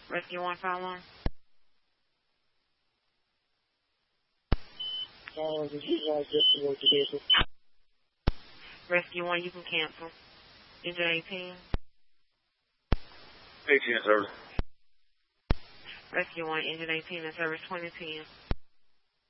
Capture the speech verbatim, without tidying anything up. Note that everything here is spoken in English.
Rescue one, file one. Uh, did you guys get to work the vehicle? Rescue one, you can cancel. Engine eighteen. eighteen service. Rescue one, engine eighteen in service twenty ten.